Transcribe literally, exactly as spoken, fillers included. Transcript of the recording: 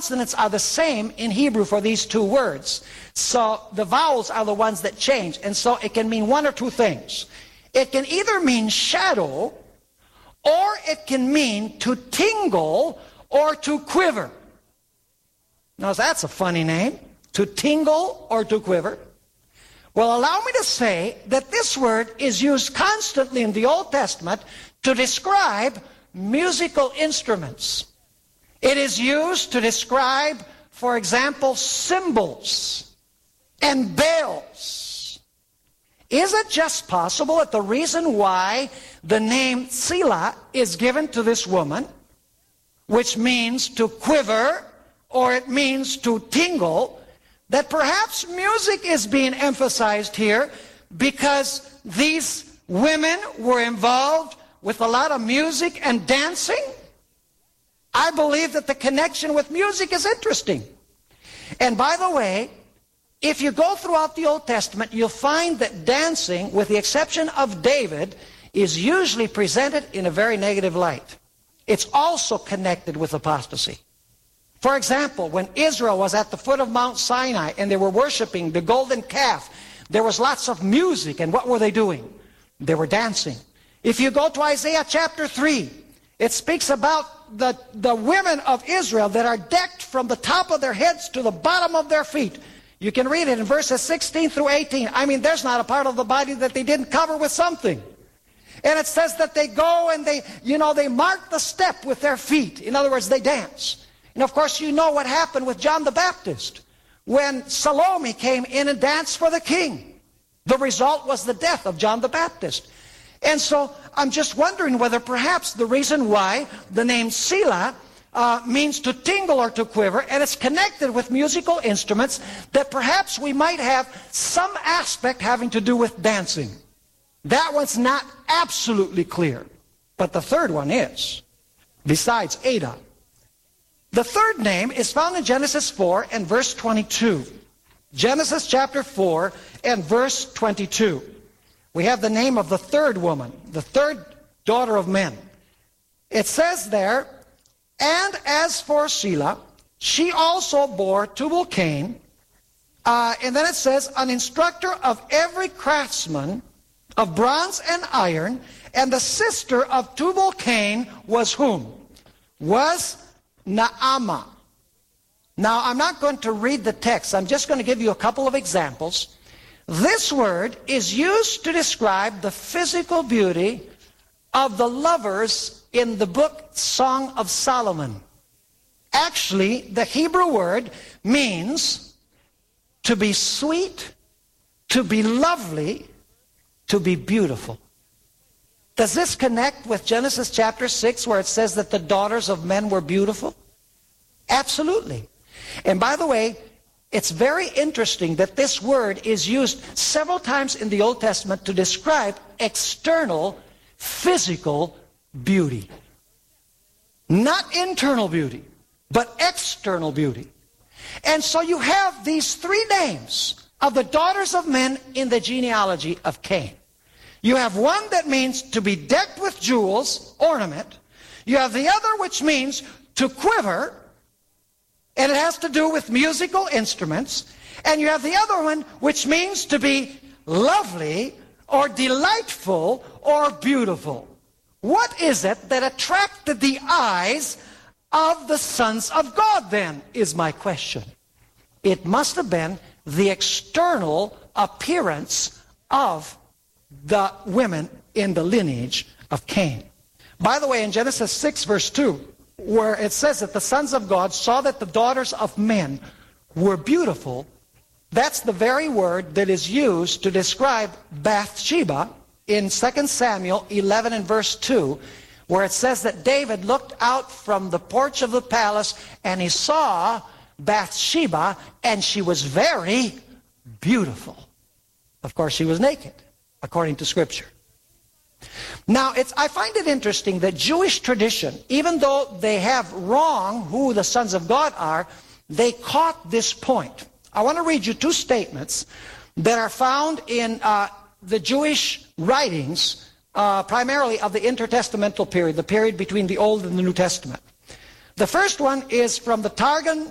consonants are the same in Hebrew for these two words. So the vowels are the ones that change. And so it can mean one or two things. It can either mean shadow, or it can mean to tingle or to quiver. Now that's a funny name, to tingle or to quiver. Well, allow me to say that this word is used constantly in the Old Testament to describe musical instruments. It is used to describe, for example, cymbals and bells. Is it just possible that the reason why the name Selah is given to this woman, which means to quiver or it means to tingle, that perhaps music is being emphasized here because these women were involved with a lot of music and dancing? I believe that the connection with music is interesting. And by the way, if you go throughout the Old Testament, you'll find that dancing, with the exception of David, is usually presented in a very negative light. It's also connected with apostasy. For example, when Israel was at the foot of Mount Sinai and they were worshiping the golden calf, there was lots of music, and what were they doing? They were dancing. If you go to Isaiah chapter three, it speaks about the, the women of Israel that are decked from the top of their heads to the bottom of their feet. You can read it in verses sixteen through eighteen. I mean, there's not a part of the body that they didn't cover with something. And it says that they go and they, you know, they mark the step with their feet. In other words, they dance. And of course, you know what happened with John the Baptist when Salome came in and danced for the king. The result was the death of John the Baptist. And so I'm just wondering whether perhaps the reason why the name Selah uh, means to tingle or to quiver, and it's connected with musical instruments, that perhaps we might have some aspect having to do with dancing. That one's not absolutely clear, but the third one is, besides Ada. The third name is found in Genesis four and verse twenty-two. Genesis chapter four and verse twenty-two. We have the name of the third woman, the third daughter of men. It says there, and as for Selah, she also bore Tubal-Cain. Uh, and then it says, an instructor of every craftsman of bronze and iron, and the sister of Tubal-Cain was whom? Was Naamah. Now, I'm not going to read the text. I'm just going to give you a couple of examples. This word is used to describe the physical beauty of the lovers in the book Song of Solomon. Actually, the Hebrew word means to be sweet, to be lovely, to be beautiful. Does this connect with Genesis chapter six, where it says that the daughters of men were beautiful? Absolutely. And by the way, it's very interesting that this word is used several times in the Old Testament to describe external, physical beauty. Not internal beauty, but external beauty. And so you have these three names of the daughters of men in the genealogy of Cain. You have one that means to be decked with jewels, ornament. You have the other which means to quiver, and it has to do with musical instruments. And you have the other one which means to be lovely or delightful or beautiful. What is it that attracted the eyes of the sons of God then, is my question. It must have been the external appearance of the women in the lineage of Cain. By the way, in Genesis six verse two, where it says that the sons of God saw that the daughters of men were beautiful, that's the very word that is used to describe Bathsheba in Second Samuel eleven and verse two, where it says that David looked out from the porch of the palace and he saw Bathsheba, and she was very beautiful. Of course, she was naked, according to Scripture. Now, it's, I find it interesting that Jewish tradition, even though they have wrong who the sons of God are, they caught this point. I want to read you two statements that are found in uh, the Jewish writings, uh, primarily of the intertestamental period, the period between the Old and the New Testament. The first one is from the Targum